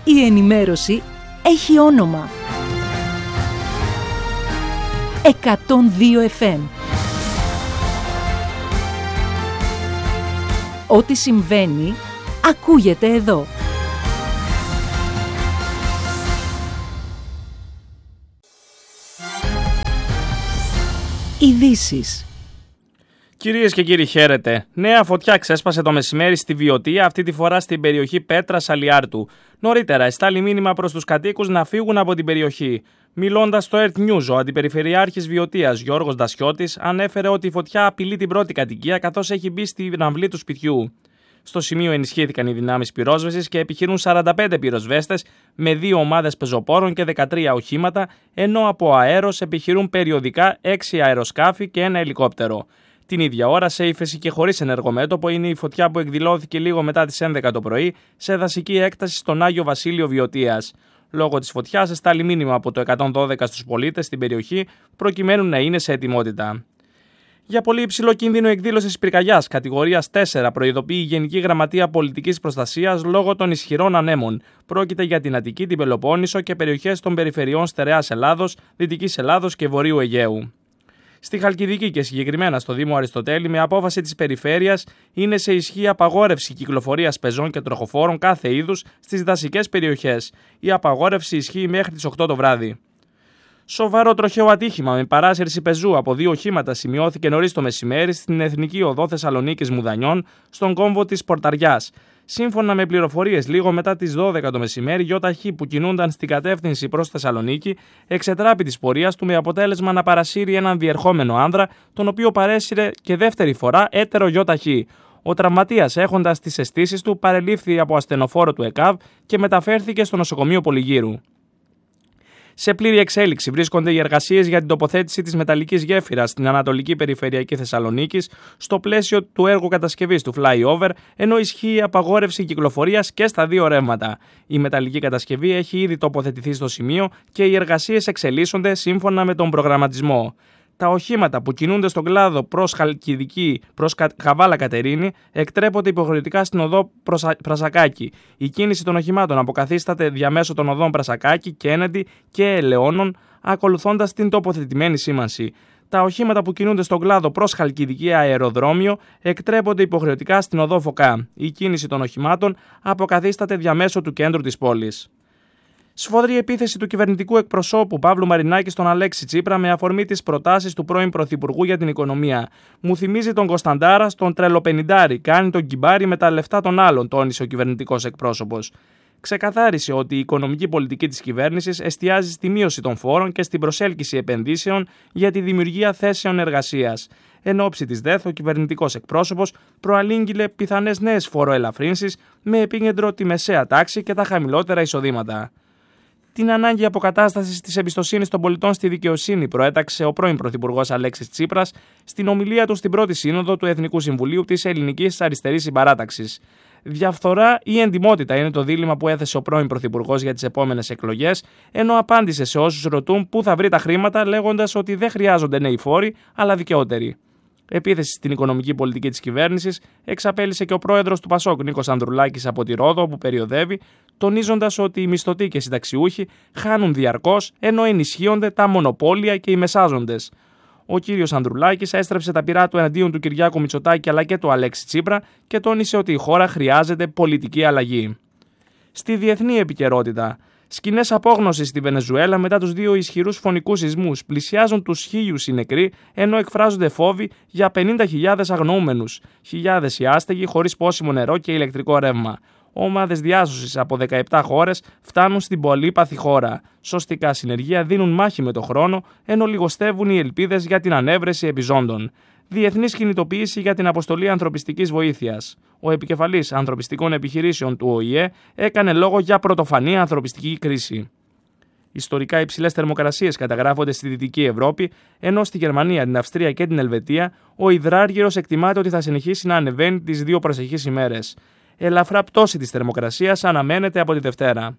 Η ενημέρωση έχει όνομα. 102 FM. Ό,τι συμβαίνει, ακούγεται εδώ. Ειδήσεις. Κυρίες και κύριοι, χαίρετε. Νέα φωτιά ξέσπασε το μεσημέρι στη Βιωτία, αυτή τη φορά στην περιοχή Πέτρας Αλιάρτου. Νωρίτερα εστάλει μήνυμα προς τους κατοίκους να φύγουν από την περιοχή. Μιλώντας στο Earth News, ο Αντιπεριφερειάρχης Βιωτίας Γιώργος Δασιώτης ανέφερε ότι η φωτιά απειλεί την πρώτη κατοικία καθώς έχει μπει στην αυλή του σπιτιού. Στο σημείο ενισχύθηκαν οι δυνάμεις πυρόσβεσης και επιχειρούν 45 πυροσβέστες με 2 ομάδες πεζοπόρων και 13 οχήματα, ενώ από αέρος επιχειρούν περιοδικά 6 αεροσκάφη και 1 ελικόπτερο. Την ίδια ώρα, σε ύφεση και χωρίς ενεργομέτωπο, είναι η φωτιά που εκδηλώθηκε λίγο μετά τις 11 το πρωί σε δασική έκταση στον Άγιο Βασίλειο Βιωτίας. Λόγω της φωτιάς εστάλει μήνυμα από το 112 στους πολίτες στην περιοχή προκειμένου να είναι σε ετοιμότητα. Για πολύ υψηλό κίνδυνο εκδήλωσης πυρκαγιάς κατηγορίας 4 προειδοποιεί η Γενική Γραμματεία Πολιτικής Προστασίας λόγω των ισχυρών ανέμων. Πρόκειται για την Αττική, την Πελοπόννησο και περιοχές των περιφερειών Στερεάς Ελλάδος, Δυτικής Ελλάδος και Βορείου Αιγαίου. Στη Χαλκιδική και συγκεκριμένα στο Δήμο Αριστοτέλη, με απόφαση της περιφέρειας, είναι σε ισχύ απαγόρευση κυκλοφορίας πεζών και τροχοφόρων κάθε είδους στις δασικές περιοχές. Η απαγόρευση ισχύει μέχρι τις 8 το βράδυ. Σοβαρό τροχαίο ατύχημα με παράσυρση πεζού από 2 οχήματα σημειώθηκε νωρίς το μεσημέρι στην Εθνική Οδό Θεσσαλονίκης Μουδανιών, στον κόμβο της Πορταριάς. Σύμφωνα με πληροφορίες, λίγο μετά τις 12 το μεσημέρι, ΙΧ που κινούνταν στην κατεύθυνση προς Θεσσαλονίκη εξετράπη της πορείας του με αποτέλεσμα να παρασύρει έναν διερχόμενο άνδρα, τον οποίο παρέσυρε και δεύτερη φορά έτερο ΙΧ. Ο τραυματίας, έχοντας τις αισθήσεις του, παρελήφθη από ασθενοφόρο του ΕΚΑΒ και μεταφέρθηκε στο νοσοκομείο Πολυγύρου. Σε πλήρη εξέλιξη βρίσκονται οι εργασίες για την τοποθέτηση της μεταλλικής γέφυρας στην Ανατολική Περιφερειακή Θεσσαλονίκης στο πλαίσιο του έργου κατασκευής του flyover, ενώ ισχύει η απαγόρευση κυκλοφορίας και στα 2 ρεύματα. Η μεταλλική κατασκευή έχει ήδη τοποθετηθεί στο σημείο και οι εργασίες εξελίσσονται σύμφωνα με τον προγραμματισμό. Τα οχήματα που κινούνται στον κλάδο προς Χαλκιδική, προς Καβάλα Κατερίνη, εκτρέπονται υποχρεωτικά στην οδό Πρασακάκη. Η κίνηση των οχημάτων αποκαθίσταται διαμέσου των οδών Πρασακάκη, Κέννεντι και Ελαιώνων, ακολουθώντας την τοποθετημένη σήμανση. Τα οχήματα που κινούνται στον κλάδο προς Χαλκιδική αεροδρόμιο εκτρέπονται υποχρεωτικά στην οδό Φωκά. Η κίνηση των οχημάτων αποκαθίσταται διαμέσου του κέντρου της πόλης. Σφοδρή επίθεση του κυβερνητικού εκπροσώπου Παύλου Μαρινάκη στον Αλέξη Τσίπρα με αφορμή τις προτάσεις του πρώην Πρωθυπουργού για την οικονομία. Μου θυμίζει τον Κωνσταντάρα στον τρελοπενιντάρι, κάνει τον κυμπάρι με τα λεφτά των άλλων, τόνισε ο κυβερνητικός εκπρόσωπος. Ξεκαθάρισε ότι η οικονομική πολιτική της κυβέρνησης εστιάζει στη μείωση των φόρων και στην προσέλκυση επενδύσεων για τη δημιουργία θέσεων εργασίας. Εν ώψη της ΔΕΘ, ο κυβερνητικός εκπρόσωπος προαλήγγειλε πιθανές νέες φοροελαφρύνσεις με επίκεντρο τη μεσαία τάξη και τα χαμηλότερα εισοδήματα. Την ανάγκη αποκατάστασης της εμπιστοσύνης των πολιτών στη δικαιοσύνη προέταξε ο πρώην Πρωθυπουργός Αλέξης Τσίπρας στην ομιλία του στην πρώτη σύνοδο του Εθνικού Συμβουλίου της Ελληνικής Αριστερής Συμπαράταξης. Διαφθορά ή εντιμότητα είναι το δίλημμα που έθεσε ο πρώην Πρωθυπουργός για τις επόμενες εκλογές, ενώ απάντησε σε όσους ρωτούν πού θα βρει τα χρήματα, λέγοντας ότι δεν χρειάζονται νέοι φόροι, αλλά δικαιότεροι. Επίθεση στην οικονομική πολιτική της κυβέρνησης εξαπέλυσε και ο πρόεδρος του ΠΑΣΟΚ Νίκος Ανδρουλάκης από τη Ρόδο, όπου περιοδεύει, τονίζοντας ότι οι μισθωτοί και συνταξιούχοι χάνουν διαρκώς, ενώ ενισχύονται τα μονοπόλια και οι μεσάζοντες. Ο κύριος Ανδρουλάκης έστρεψε τα πυρά του εναντίον του Κυριάκου Μητσοτάκη αλλά και του Αλέξη Τσίπρα και τόνισε ότι η χώρα χρειάζεται πολιτική αλλαγή. Στη διεθνή επικαιρότητα. Σκηνές απόγνωσης στη Βενεζουέλα μετά τους 2 ισχυρούς φωνικούς σεισμούς. Πλησιάζουν τους 1.000 οι νεκροί, ενώ εκφράζονται φόβοι για 50.000 αγνοούμενους. Χιλιάδες οι άστεγοι χωρίς πόσιμο νερό και ηλεκτρικό ρεύμα. Ομάδες διάσωσης από 17 χώρες φτάνουν στην πολύπαθη χώρα. Σωστικά συνεργεία δίνουν μάχη με το χρόνο, ενώ λιγοστεύουν οι ελπίδες για την ανέβρεση επιζώντων. Διεθνής κινητοποίηση για την αποστολή ανθρωπιστικής βοήθειας. Ο επικεφαλής ανθρωπιστικών επιχειρήσεων του ΟΗΕ έκανε λόγο για πρωτοφανή ανθρωπιστική κρίση. Ιστορικά υψηλές θερμοκρασίες καταγράφονται στη Δυτική Ευρώπη, ενώ στη Γερμανία, την Αυστρία και την Ελβετία ο υδράργυρος εκτιμάται ότι θα συνεχίσει να ανεβαίνει τις 2 προσεχείς ημέρες. Ελαφρά πτώση της θερμοκρασίας αναμένεται από τη Δευτέρα.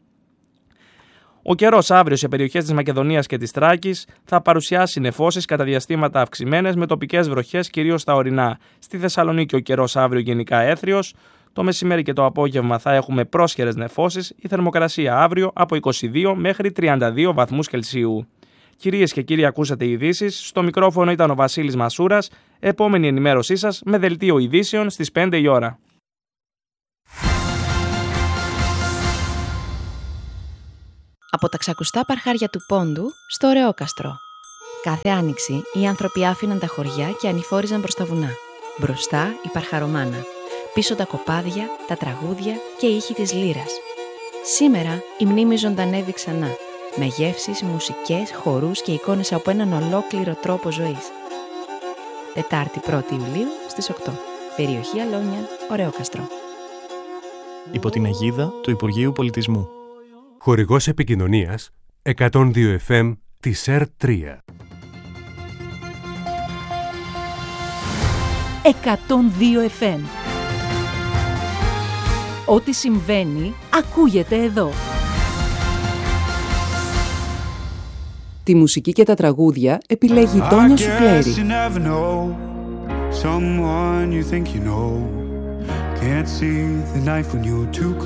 Ο καιρός αύριο σε περιοχές της Μακεδονίας και της Θράκης θα παρουσιάσει νεφώσεις κατά διαστήματα αυξημένες με τοπικές βροχές κυρίως στα ορεινά. Στη Θεσσαλονίκη ο καιρός αύριο γενικά έθριος. Το μεσημέρι και το απόγευμα θα έχουμε πρόσχερες νεφώσεις, η θερμοκρασία αύριο από 22 μέχρι 32 βαθμούς Κελσίου. Κυρίες και κύριοι, ακούσατε ειδήσεις. Στο μικρόφωνο ήταν ο Βασίλης Μασούρας. Επόμενη ενημέρωσή σας με δελτίο ειδήσεων στις 5 η ώρα. Από τα ξακουστά παρχάρια του Πόντου στο Ρεόκαστρο. Κάθε άνοιξη οι άνθρωποι άφηναν τα χωριά και ανηφόριζαν προς τα βουνά. Μπροστά η παρχαρομάνα. Πίσω τα κοπάδια, τα τραγούδια και οι ήχοι της λύρας. Σήμερα η μνήμη ζωντανεύει ξανά. Με γεύσεις, μουσικές, χορούς και εικόνες από έναν ολόκληρο τρόπο ζωής. Τετάρτη 1η Ιουλίου στις 8. Περιοχή Αλόνια, Ρεόκαστρο. Υπό την αιγίδα του Υπουργείου Πολιτισμού. Χορηγός επικοινωνίας 102 FM της ΕΡΤ3. 102 FM. Ό,τι συμβαίνει ακούγεται εδώ. Τη μουσική και τα τραγούδια επιλέγει η Τόνια Σουφλέρη. Someone you think you know can't see the knife when you're too